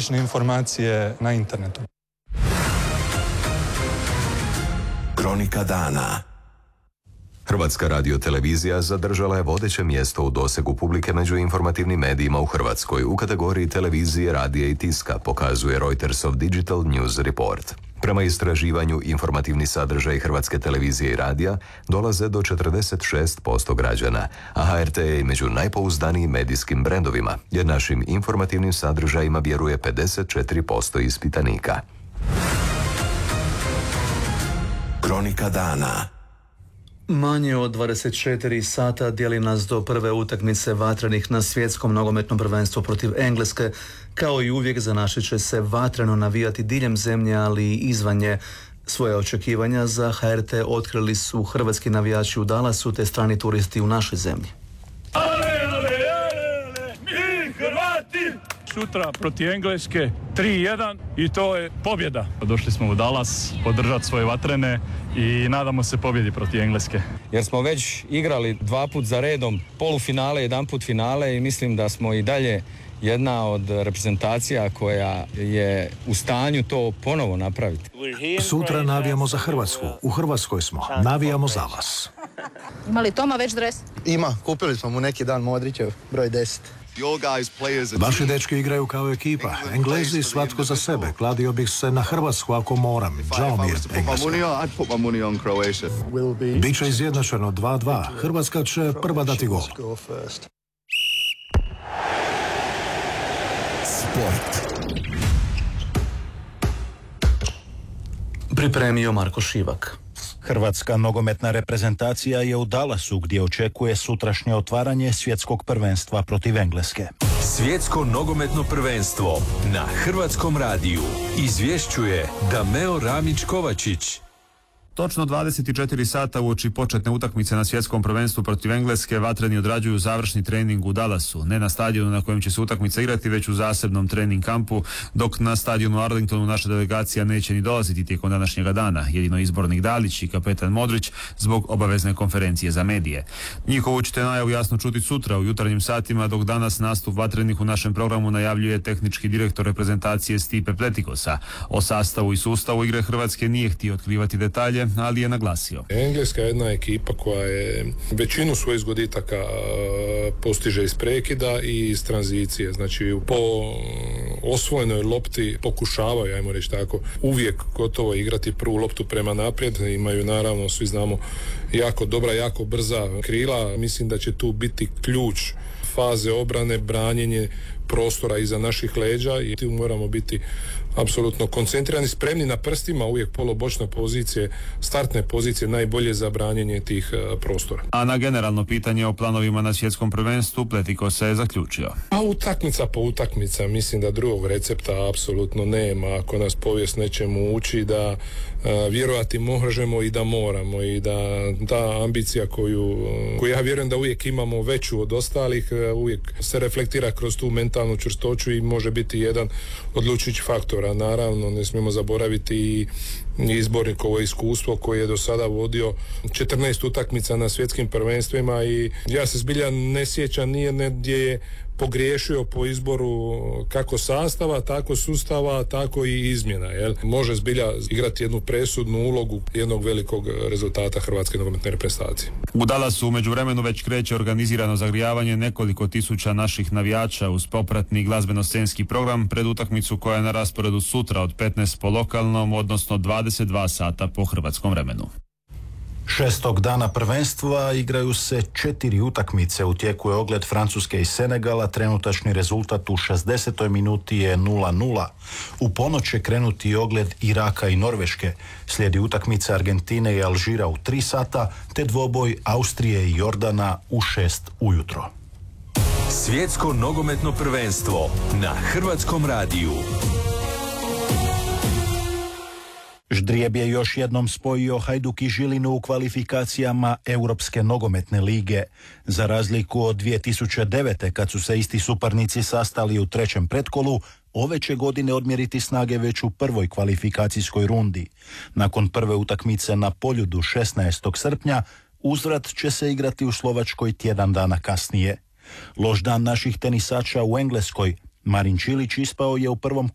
netočne informacije na internetu. Kronika dana. Hrvatska radiotelevizija zadržala je vodeće mjesto u dosegu publike među informativnim medijima u Hrvatskoj u kategoriji televizije, radija i tiska, pokazuje Reutersov Digital News Report. Prema istraživanju, informativni sadržaj Hrvatske televizije i radija dolaze do 46% građana, a HRT je i među najpouzdanijim medijskim brendovima, jer našim informativnim sadržajima vjeruje 54% ispitanika. Kronika dana. Manje od 24 sata dijeli nas do prve utakmice vatrenih na svjetskom nogometnom prvenstvu protiv Engleske. Kao i uvijek zanašit će se vatreno navijati diljem zemlje, ali i izvan nje. Svoje očekivanja za HRT otkrili su hrvatski navijači u Dallasu te strani turisti u našoj zemlji. Mi Hrvati! Sutra protiv Engleske 3-1 i to je pobjeda. Došli smo u Dallas podržati svoje vatrene i nadamo se pobjedi protiv Engleske. Jer smo već igrali 2 put za redom polufinale, 1 put finale i mislim da smo i dalje jedna od reprezentacija koja je u stanju to ponovo napraviti. Sutra navijamo za Hrvatsku. U Hrvatskoj smo. Navijamo za vas. Ima li Toma već dres? Ima. Kupili smo mu neki dan Modrićev, broj 10. Vaši dečki igraju kao ekipa. Englezi svatko za sebe. Kladio bih se na Hrvatsku ako moram. Žao mi je Engleska. Biće izjednačeno 2-2. Hrvatska će prva dati gol. Sport. Pripremio Marko Šivak. Hrvatska nogometna reprezentacija je u Dallasu gdje očekuje sutrašnje otvaranje svjetskog prvenstva protiv Engleske. Svjetsko nogometno prvenstvo na Hrvatskom radiju izvješćuje Dameo Ramić-Kovačić. Točno 24 sata uoči početne utakmice na svjetskom prvenstvu protiv Engleske vatreni odrađuju završni trening u Dallasu. Ne na stadionu na kojem će se utakmica igrati, već u zasebnom trening kampu, dok na stadionu Arlingtonu naša delegacija neće ni dolaziti tijekom današnjega dana. Jedino izbornik Dalić i kapetan Modrić zbog obavezne konferencije za medije. Njihovu ćete najavu jasno čuti sutra u jutarnjim satima, dok danas nastup vatrenih u našem programu najavljuje tehnički direktor reprezentacije Stipe Pletikosa. O sastavu i sustavu igre Hrvatske nije htio otkrivati detalje, ali je naglasio. Engleska je jedna ekipa koja je većinu svojih zgoditaka postiže iz prekida i iz tranzicije. Znači po osvojenoj lopti pokušavaju, ajmo reći tako, uvijek gotovo igrati prvu loptu prema naprijed. Imaju naravno, svi znamo, jako dobra, jako brza krila. Mislim da će tu biti ključ faze obrane, branjenje prostora iza naših leđa i tu moramo biti apsolutno koncentrirani, spremni na prstima, uvijek polobočne pozicije, startne pozicije najbolje za branjenje tih prostora. A na generalno pitanje o planovima na svjetskom prvenstvu Pletiko se je zaključio. A utakmica po utakmica, mislim da drugog recepta apsolutno nema. Ako nas povijest nečemu uči da vjerovati možemo i da moramo i da ta ambicija koju ja vjerujem da uvijek imamo veću od ostalih, uvijek se reflektira kroz tu mentalnu čvrstoću i može biti jedan odlučujući faktor. A naravno ne smijemo zaboraviti i izbornikovo iskustvo koje je do sada vodio 14 utakmica na svjetskim prvenstvima i ja se zbilja ne sjećam nijedne gdje je pogriješio po izboru kako sastava, tako sustava, tako i izmjena. Može zbilja igrati jednu presudnu ulogu jednog velikog rezultata hrvatske nogometne reprezentacije. U Dallasu u međuvremenu već kreće organizirano zagrijavanje nekoliko tisuća naših navijača uz popratni glazbeno-scenski program pred utakmicu koja je na rasporedu sutra od 15 po lokalnom, odnosno 22 sata po hrvatskom vremenu. 6. dana prvenstva igraju se 4 utakmice. U tijeku je ogled Francuske i Senegala. Trenutačni rezultat u 60. minuti je 0-0. U ponoć će krenuti ogled Iraka i Norveške. Slijedi utakmica Argentine i Alžira u 3 sata, te dvoboj Austrije i Jordana u 6 ujutro. Svjetsko nogometno prvenstvo na Hrvatskom radiju. Ždrijeb je još jednom spojio Hajduk i Žilinu u kvalifikacijama Europske nogometne lige. Za razliku od 2009. kad su se isti suparnici sastali u trećem pretkolu, ove će godine odmjeriti snage već u prvoj kvalifikacijskoj rundi. Nakon prve utakmice na Poljudu 16. srpnja, uzvrat će se igrati u Slovačkoj tjedan dana kasnije. Loš dan naših tenisača u Engleskoj. Marin Čilić ispao je u prvom